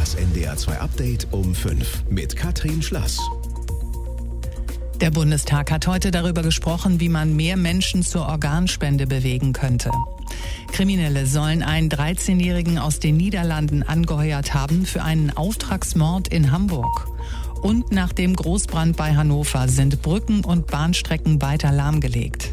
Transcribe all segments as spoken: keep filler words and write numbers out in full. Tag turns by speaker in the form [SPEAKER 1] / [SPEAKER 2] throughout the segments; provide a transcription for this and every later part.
[SPEAKER 1] Das N D R zwei Update um fünf mit Katrin Schlass.
[SPEAKER 2] Der Bundestag hat heute darüber gesprochen, wie man mehr Menschen zur Organspende bewegen könnte. Kriminelle sollen einen dreizehnjährigen aus den Niederlanden angeheuert haben für einen Auftragsmord in Hamburg. Und nach dem Großbrand bei Hannover sind Brücken und Bahnstrecken weiter lahmgelegt.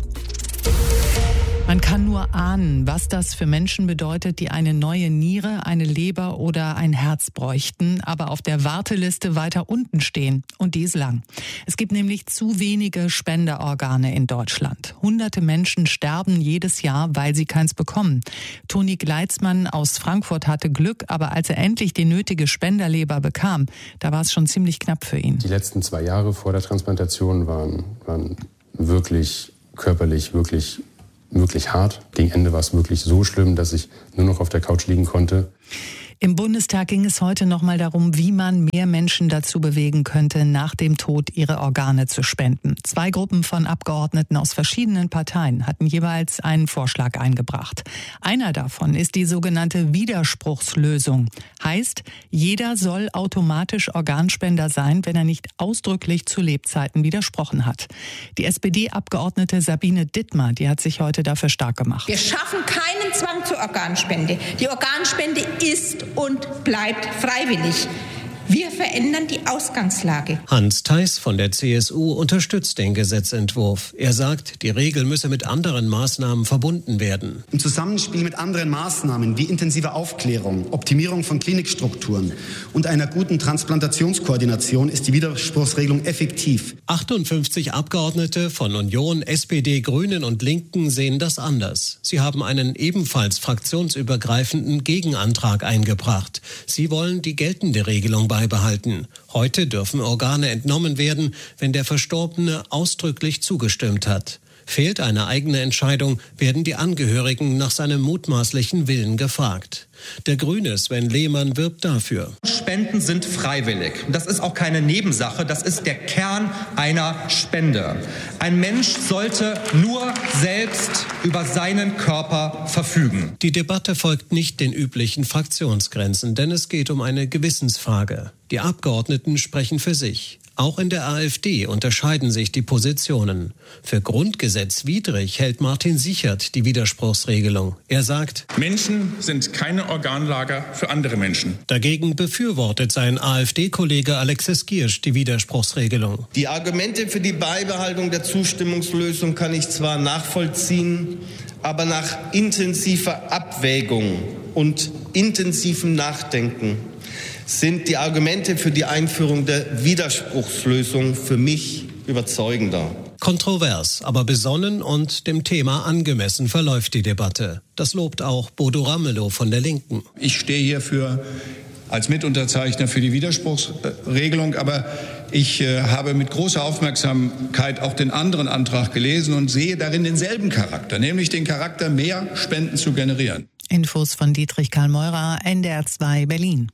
[SPEAKER 2] Man kann nur ahnen, was das für Menschen bedeutet, die eine neue Niere, eine Leber oder ein Herz bräuchten, aber auf der Warteliste weiter unten stehen. Und die ist lang. Es gibt nämlich zu wenige Spenderorgane in Deutschland. Hunderte Menschen sterben jedes Jahr, weil sie keins bekommen. Toni Gleitzmann aus Frankfurt hatte Glück, aber als er endlich die nötige Spenderleber bekam, da war es schon ziemlich knapp für ihn.
[SPEAKER 3] Die letzten zwei Jahre vor der Transplantation waren, waren wirklich körperlich, wirklich wirklich hart. Gegen Ende war es wirklich so schlimm, dass ich nur noch auf der Couch liegen konnte.
[SPEAKER 2] Im Bundestag ging es heute nochmal darum, wie man mehr Menschen dazu bewegen könnte, nach dem Tod ihre Organe zu spenden. Zwei Gruppen von Abgeordneten aus verschiedenen Parteien hatten jeweils einen Vorschlag eingebracht. Einer davon ist die sogenannte Widerspruchslösung. Heißt, jeder soll automatisch Organspender sein, wenn er nicht ausdrücklich zu Lebzeiten widersprochen hat. Die S P D-Abgeordnete Sabine Dittmar, die hat sich heute dafür stark gemacht.
[SPEAKER 4] Wir schaffen keinen Zwang zur Organspende. Die Organspende ist und bleibt freiwillig. Wir verändern die Ausgangslage.
[SPEAKER 5] Hans Theis von der C S U unterstützt den Gesetzentwurf. Er sagt, die Regel müsse mit anderen Maßnahmen verbunden werden.
[SPEAKER 6] Im Zusammenspiel mit anderen Maßnahmen wie intensive Aufklärung, Optimierung von Klinikstrukturen und einer guten Transplantationskoordination ist die Widerspruchsregelung effektiv.
[SPEAKER 5] achtundfünfzig Abgeordnete von Union, S P D, Grünen und Linken sehen das anders. Sie haben einen ebenfalls fraktionsübergreifenden Gegenantrag eingebracht. Sie wollen die geltende Regelung beibehalten. Heute dürfen Organe entnommen werden, wenn der Verstorbene ausdrücklich zugestimmt hat. Fehlt eine eigene Entscheidung, werden die Angehörigen nach seinem mutmaßlichen Willen gefragt. Der Grüne Sven Lehmann wirbt dafür.
[SPEAKER 7] Spenden sind freiwillig. Das ist auch keine Nebensache, das ist der Kern einer Spende. Ein Mensch sollte nur selbst über seinen Körper verfügen.
[SPEAKER 5] Die Debatte folgt nicht den üblichen Fraktionsgrenzen, denn es geht um eine Gewissensfrage. Die Abgeordneten sprechen für sich. Auch in der AfD unterscheiden sich die Positionen. Für grundgesetzwidrig hält Martin Sichert die Widerspruchsregelung. Er sagt,
[SPEAKER 8] Menschen sind keine Organlager für andere Menschen.
[SPEAKER 5] Dagegen befürwortet sein AfD-Kollege Alexis Giersch die Widerspruchsregelung.
[SPEAKER 9] Die Argumente für die Beibehaltung der Zustimmungslösung kann ich zwar nachvollziehen, aber nach intensiver Abwägung und intensivem Nachdenken sind die Argumente für die Einführung der Widerspruchslösung für mich überzeugender.
[SPEAKER 5] Kontrovers, aber besonnen und dem Thema angemessen verläuft die Debatte. Das lobt auch Bodo Ramelow von der Linken.
[SPEAKER 10] Ich stehe hier für, als Mitunterzeichner für die Widerspruchsregelung, aber ich äh, habe mit großer Aufmerksamkeit auch den anderen Antrag gelesen und sehe darin denselben Charakter, nämlich den Charakter, mehr Spenden zu generieren.
[SPEAKER 2] Infos von Dietrich Karl Meurer, N D R zwei Berlin.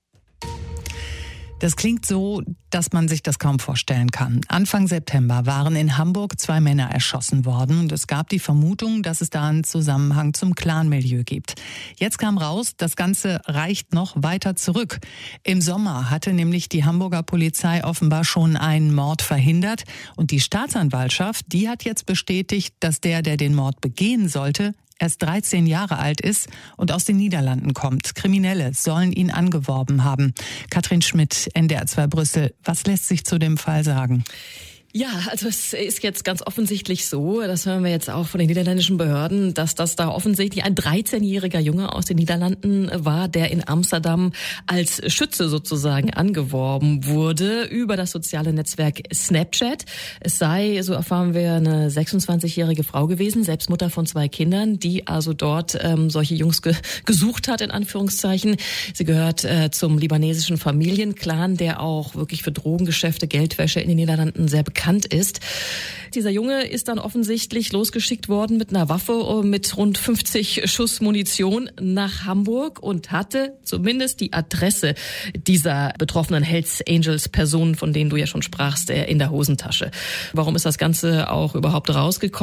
[SPEAKER 2] Das klingt so, dass man sich das kaum vorstellen kann. Anfang September waren in Hamburg zwei Männer erschossen worden und es gab die Vermutung, dass es da einen Zusammenhang zum Clanmilieu gibt. Jetzt kam raus, das Ganze reicht noch weiter zurück. Im Sommer hatte nämlich die Hamburger Polizei offenbar schon einen Mord verhindert und die Staatsanwaltschaft, die hat jetzt bestätigt, dass der, der den Mord begehen sollte, erst dreizehn Jahre alt ist und aus den Niederlanden kommt. Kriminelle sollen ihn angeworben haben. Katrin Schmidt, N D R zwei Brüssel. Was lässt sich zu dem Fall sagen?
[SPEAKER 11] Ja, also es ist jetzt ganz offensichtlich so, das hören wir jetzt auch von den niederländischen Behörden, dass das da offensichtlich ein dreizehnjähriger Junge aus den Niederlanden war, der in Amsterdam als Schütze sozusagen angeworben wurde über das soziale Netzwerk Snapchat. Es sei, so erfahren wir, eine sechsundzwanzigjährige Frau gewesen, selbst Mutter von zwei Kindern, die also dort ähm, solche Jungs ge- gesucht hat, in Anführungszeichen. Sie gehört äh, zum libanesischen Familienclan, der auch wirklich für Drogengeschäfte, Geldwäsche in den Niederlanden sehr bekannt ist. Dieser Junge ist dann offensichtlich losgeschickt worden mit einer Waffe mit rund fünfzig Schuss Munition nach Hamburg und hatte zumindest die Adresse dieser betroffenen Hells Angels Personen, von denen du ja schon sprachst, in der Hosentasche. Warum ist das Ganze auch überhaupt rausgekommen?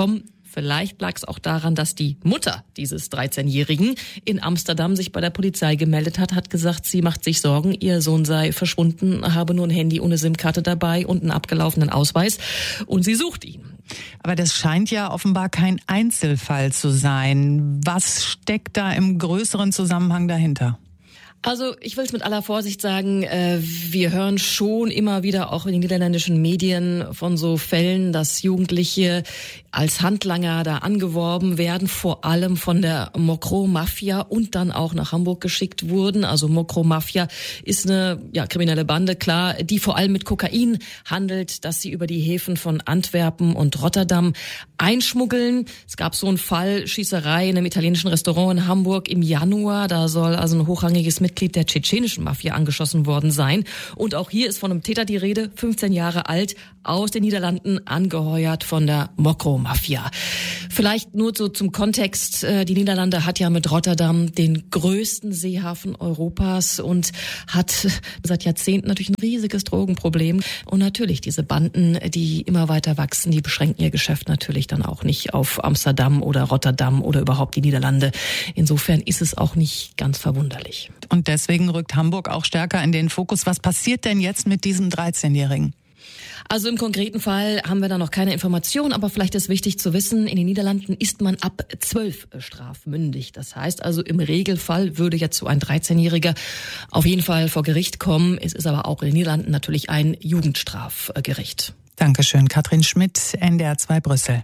[SPEAKER 11] Vielleicht lag es auch daran, dass die Mutter dieses dreizehnjährigen in Amsterdam sich bei der Polizei gemeldet hat, hat gesagt, sie macht sich Sorgen, ihr Sohn sei verschwunden, habe nur ein Handy ohne SIM-Karte dabei und einen abgelaufenen Ausweis und sie sucht ihn.
[SPEAKER 2] Aber das scheint ja offenbar kein Einzelfall zu sein. Was steckt da im größeren Zusammenhang dahinter?
[SPEAKER 11] Also ich will es mit aller Vorsicht sagen, äh, wir hören schon immer wieder auch in den niederländischen Medien von so Fällen, dass Jugendliche als Handlanger da angeworben werden, vor allem von der Mokro-Mafia und dann auch nach Hamburg geschickt wurden. Also Mokro-Mafia ist eine ja, kriminelle Bande, klar, die vor allem mit Kokain handelt, dass sie über die Häfen von Antwerpen und Rotterdam einschmuggeln. Es gab so einen Fall, Schießerei in einem italienischen Restaurant in Hamburg im Januar. Da soll also ein hochrangiges Mitglied der tschetschenischen Mafia angeschossen worden sein. Und auch hier ist von einem Täter die Rede, fünfzehn Jahre alt, aus den Niederlanden, angeheuert von der Mokro-Mafia. Vielleicht nur so zum Kontext. Die Niederlande hat ja mit Rotterdam den größten Seehafen Europas und hat seit Jahrzehnten natürlich ein riesiges Drogenproblem. Und natürlich diese Banden, die immer weiter wachsen, die beschränken ihr Geschäft natürlich dann auch nicht auf Amsterdam oder Rotterdam oder überhaupt die Niederlande. Insofern ist es auch nicht ganz verwunderlich.
[SPEAKER 2] Und deswegen rückt Hamburg auch stärker in den Fokus. Was passiert denn jetzt mit diesem dreizehnjährigen?
[SPEAKER 11] Also im konkreten Fall haben wir da noch keine Information, aber vielleicht ist wichtig zu wissen, in den Niederlanden ist man ab zwölf strafmündig. Das heißt also, im Regelfall würde jetzt so ein dreizehnjähriger auf jeden Fall vor Gericht kommen. Es ist aber auch in den Niederlanden natürlich ein Jugendstrafgericht.
[SPEAKER 2] Dankeschön, Katrin Schmidt, N D R zwei Brüssel.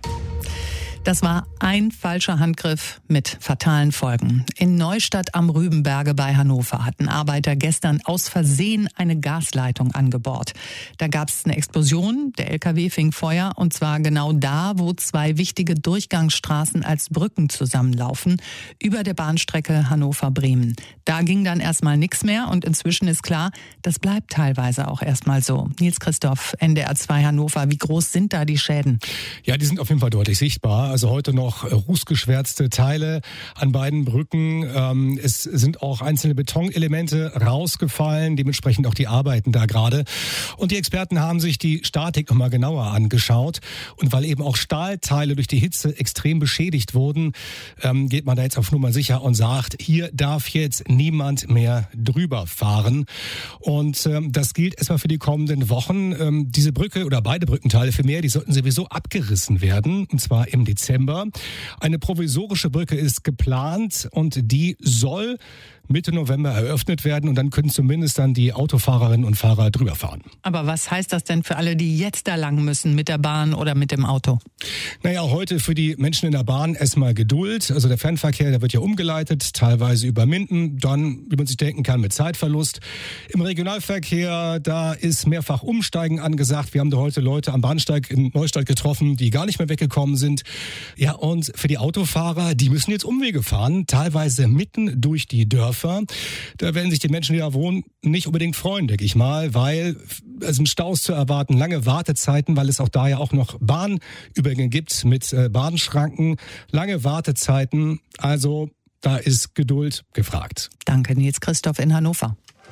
[SPEAKER 2] Das war ein falscher Handgriff mit fatalen Folgen. In Neustadt am Rübenberge bei Hannover hatten Arbeiter gestern aus Versehen eine Gasleitung angebohrt. Da gab es eine Explosion, der L K W fing Feuer und zwar genau da, wo zwei wichtige Durchgangsstraßen als Brücken zusammenlaufen, über der Bahnstrecke Hannover-Bremen. Da ging dann erstmal nichts mehr und inzwischen ist klar, das bleibt teilweise auch erstmal so. Nils Christoph, N D R zwei Hannover, wie groß sind da die Schäden?
[SPEAKER 12] Ja, die sind auf jeden Fall deutlich sichtbar. Also heute noch rußgeschwärzte Teile an beiden Brücken. Ähm, es sind auch einzelne Betonelemente rausgefallen, dementsprechend auch die Arbeiten da gerade. Und die Experten haben sich die Statik nochmal genauer angeschaut. Und weil eben auch Stahlteile durch die Hitze extrem beschädigt wurden, ähm, geht man da jetzt auf Nummer sicher und sagt, hier darf jetzt niemand mehr drüber fahren. Und ähm, das gilt erstmal für die kommenden Wochen. Ähm, diese Brücke oder beide Brückenteile für mehr, die sollten sowieso abgerissen werden, und zwar im Dezember. Eine provisorische Brücke ist geplant und die soll Mitte November eröffnet werden und dann können zumindest dann die Autofahrerinnen und Fahrer drüber fahren.
[SPEAKER 2] Aber was heißt das denn für alle, die jetzt da lang müssen, mit der Bahn oder mit dem Auto?
[SPEAKER 12] Naja, heute für die Menschen in der Bahn erstmal Geduld. Also der Fernverkehr, der wird ja umgeleitet, teilweise über Minden, dann, wie man sich denken kann, mit Zeitverlust. Im Regionalverkehr, da ist mehrfach Umsteigen angesagt. Wir haben da heute Leute am Bahnsteig in Neustadt getroffen, die gar nicht mehr weggekommen sind. Ja, und für die Autofahrer, die müssen jetzt Umwege fahren, teilweise mitten durch die Dörfer. Da werden sich die Menschen, die da wohnen, nicht unbedingt freuen, denke ich mal, weil es sind Staus zu erwarten, lange Wartezeiten, weil es auch da ja auch noch Bahnübergänge gibt mit Bahnschranken, lange Wartezeiten. Also da ist Geduld gefragt.
[SPEAKER 2] Danke, Nils Christoph in Hannover.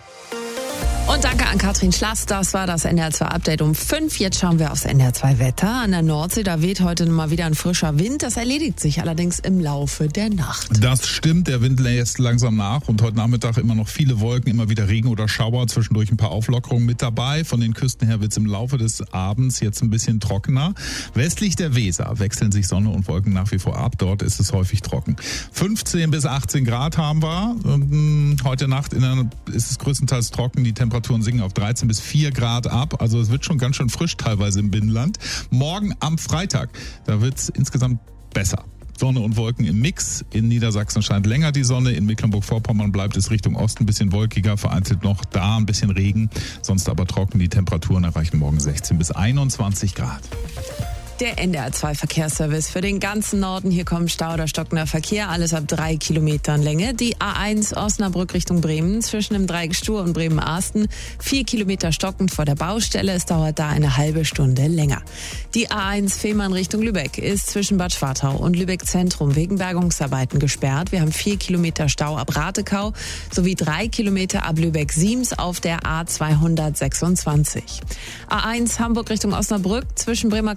[SPEAKER 13] Und danke an Katrin Schlass, das war das N D R zwei Update um fünf. Jetzt schauen wir aufs N D R zwei Wetter. An der Nordsee, da weht heute mal wieder ein frischer Wind. Das erledigt sich allerdings im Laufe der Nacht.
[SPEAKER 14] Das stimmt, der Wind lässt langsam nach und heute Nachmittag immer noch viele Wolken, immer wieder Regen oder Schauer, zwischendurch ein paar Auflockerungen mit dabei. Von den Küsten her wird es im Laufe des Abends jetzt ein bisschen trockener. Westlich der Weser wechseln sich Sonne und Wolken nach wie vor ab. Dort ist es häufig trocken. fünfzehn bis achtzehn Grad haben wir. Heute Nacht in der, ist es größtenteils trocken. Die Temperaturen sinken auf dreizehn bis vier Grad ab. Also es wird schon ganz schön frisch teilweise im Binnenland. Morgen am Freitag, da wird es insgesamt besser. Sonne und Wolken im Mix. In Niedersachsen scheint länger die Sonne. In Mecklenburg-Vorpommern bleibt es Richtung Osten ein bisschen wolkiger. Vereinzelt noch da ein bisschen Regen. Sonst aber trocken. Die Temperaturen erreichen morgen sechzehn bis einundzwanzig Grad.
[SPEAKER 13] Der N D R zwei Verkehrsservice für den ganzen Norden. Hier kommt Stau oder stockender Verkehr, alles ab drei Kilometern Länge. Die A eins Osnabrück Richtung Bremen zwischen dem Dreieck Stur und Bremen-Arsten. Vier Kilometer stockend vor der Baustelle. Es dauert da eine halbe Stunde länger. Die A eins Fehmarn Richtung Lübeck ist zwischen Bad Schwartau und Lübeck Zentrum wegen Bergungsarbeiten gesperrt. Wir haben vier Kilometer Stau ab Ratekau sowie drei Kilometer ab Lübeck-Siems auf der A zweihundertsechsundzwanzig. A eins Hamburg Richtung Osnabrück zwischen Bremer Kreuz und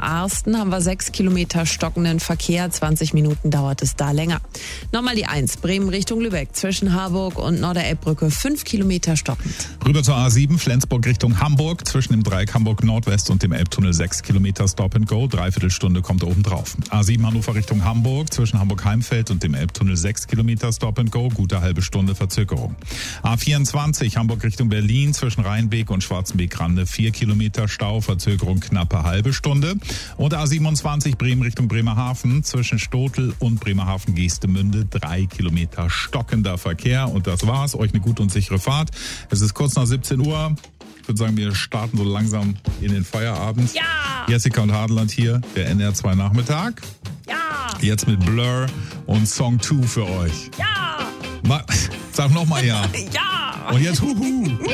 [SPEAKER 13] Arsten haben wir sechs Kilometer stockenden Verkehr. zwanzig Minuten dauert es da länger. Nochmal die eins, Bremen Richtung Lübeck. Zwischen Harburg und Norderelbbrücke fünf Kilometer stockend.
[SPEAKER 14] Rüber zur A sieben, Flensburg Richtung Hamburg. Zwischen dem Dreieck Hamburg Nordwest und dem Elbtunnel sechs Kilometer Stop and Go. Dreiviertelstunde kommt oben drauf. A sieben Hannover Richtung Hamburg. Zwischen Hamburg-Heimfeld und dem Elbtunnel sechs Kilometer Stop and Go. Gute halbe Stunde Verzögerung. A vierundzwanzig Hamburg Richtung Berlin. Zwischen Rheinbeek und Schwarzenbeek-Rande vier Kilometer Stau. Verzögerung knappe halbe Stunde. Und A siebenundzwanzig Bremen Richtung Bremerhaven. Zwischen Stotel und Bremerhaven-Geestemünde drei Kilometer stockender Verkehr. Und das war's. Euch eine gute und sichere Fahrt. Es ist kurz nach siebzehn Uhr. Ich würde sagen, wir starten so langsam in den Feierabend.
[SPEAKER 11] Ja!
[SPEAKER 14] Jessica und Hadeland hier, der N R zwei Nachmittag.
[SPEAKER 11] Ja!
[SPEAKER 14] Jetzt mit Blur und Song zwei für euch.
[SPEAKER 11] Ja!
[SPEAKER 14] Ma- Sag nochmal ja.
[SPEAKER 11] Ja!
[SPEAKER 14] Und jetzt huhu.